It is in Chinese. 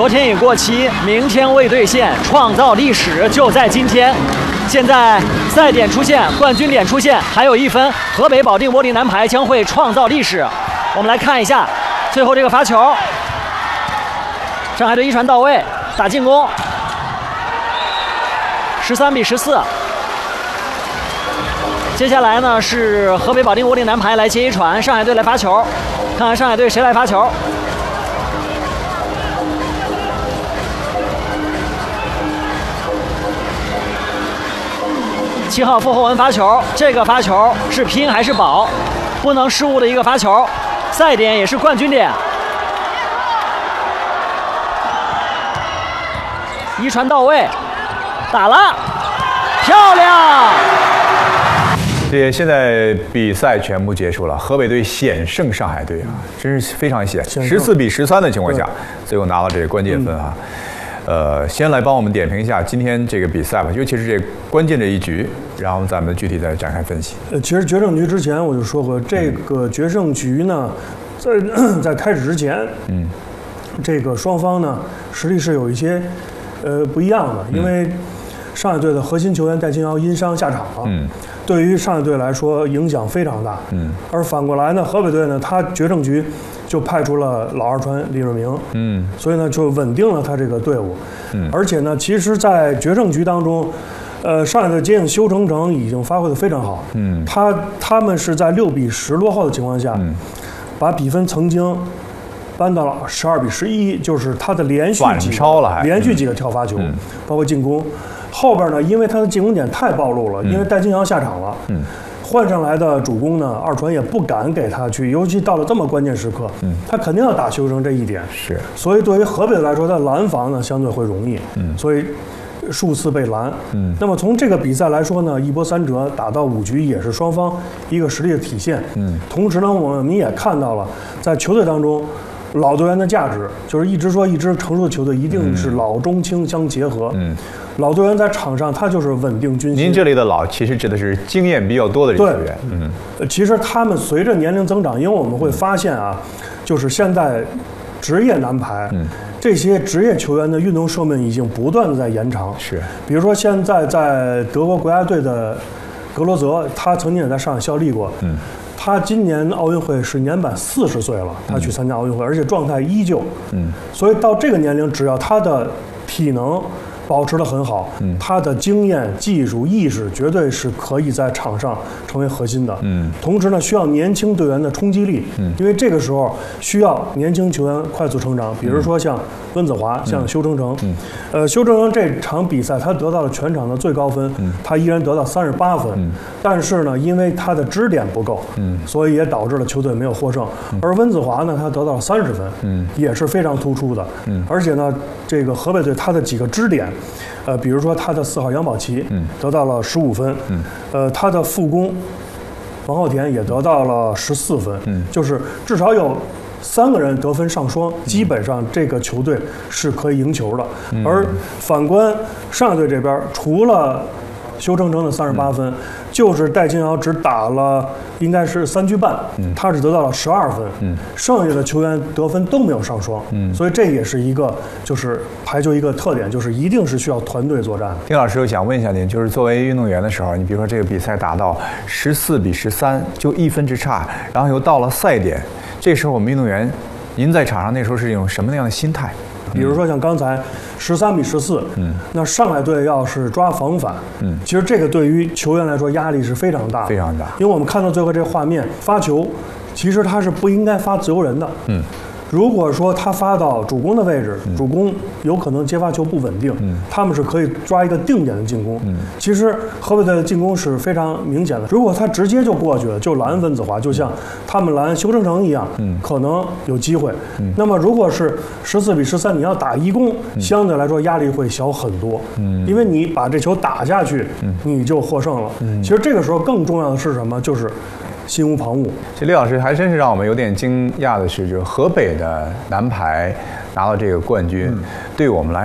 昨天已过期，明天未兑现，创造历史就在今天。现在赛点出现，冠军点出现，还有1分，河北保定柏林男排将会创造历史。我们来看一下最后这个罚球，上海队一传到位，打进攻，13比14。接下来呢是河北保定柏林男排来接一传，上海队来发球，看看上海队谁来发球。7号傅厚文发球，这个发球是拼还是保，不能失误的一个发球，赛点也是冠军点。一传到位，打了，漂亮！ 现在比赛全部结束了，河北队险胜上海队啊，真是非常险，14比13的情况下，最后拿到这个关键分啊。先来帮我们点评一下今天这个比赛吧，尤其是这关键这一局，然后咱们具体再展开分析。 其实决胜局之前我就说过，这个决胜局呢，在开始之前，这个双方呢实力是有一些不一样的，因为上海队的核心球员戴金瑶因伤下场了，对于上海队来说影响非常大，而反过来呢，河北队呢，他决胜局就派出了老二传李润明，所以呢就稳定了他这个队伍，而且呢，其实，在决胜局当中，上海队接应修成成已经发挥得非常好，他们是在6比10落后的情况下，把比分曾经搬到了12比11，就是他的连续几个跳发球，包括进攻。后边呢，因为他的进攻点太暴露了，因为戴金瑶下场了，换上来的主攻呢，二传也不敢给他去，尤其到了这么关键时刻，他肯定要打修成这一点。 是， 所以对于河北来说，他拦防呢相对会容易，所以数次被拦。那么从这个比赛来说呢，一波3折打到5局，也是双方一个实力的体现。同时呢，我们也看到了在球队当中，老队员的价值，就是一直说一支成熟的球队一定是老中青相结合。老队员在场上他就是稳定军心。 您这里的老其实指的是经验比较多的球员。 其实他们随着年龄增长，因为我们会发现啊，就是现在职业男排，这些职业球员的运动寿命已经不断的在延长。 是， 比如说现在在德国国家队的格罗泽，他曾经也在上海效力过。他今年奥运会是年满40岁了，他去参加奥运会，而且状态依旧。所以到这个年龄，只要他的体能保持得很好，他的经验、技术、意识绝对是可以在场上成为核心的。同时呢，需要年轻队员的冲击力，因为这个时候需要年轻球员快速成长。比如说像温子华，像修成成。修成成这场比赛他得到了全场的最高分，他依然得到38分。但是呢，因为他的支点不够，所以也导致了球队没有获胜。而温子华呢，他得到了30分，也是非常突出的。而且呢，这个河北队他的几个支点，比如说他的4号杨宝琦得到了15分，他的副攻王浩田也得到了14分，就是至少有3个人得分上双，基本上这个球队是可以赢球的。而反观上海队这边，除了修成成的38分，就是戴金瑶只打了应该是3局半，他只得到了12分，剩下的球员得分都没有上双，所以这也是一个就是排球一个特点，就是一定是需要团队作战。 丁老师，我想问一下您，就是作为运动员的时候，你比如说这个比赛打到14比13，就1分之差，然后又到了赛点，这时候我们运动员，您在场上那时候是一种什么样的心态？ 比如说像刚才13比14，那上海队要是抓防反，其实这个对于球员来说压力是非常大， 非常大。 因为我们看到最后这个画面，发球其实他是不应该发自由人的，如果说他发到主攻的位置，主攻有可能接发球不稳定，他们是可以抓一个定点的进攻。其实河北队的进攻是非常明显的，如果他直接就过去了，就拦温子华，就像他们拦修成成一样，可能有机会。那么如果是14比13，你要打一攻，相对来说压力会小很多，因为你把这球打下去，你就获胜了。其实这个时候更重要的是什么？就是心无旁骛。 这李老师还真是让我们有点惊讶的是，就是河北的男排拿到这个冠军，对我们来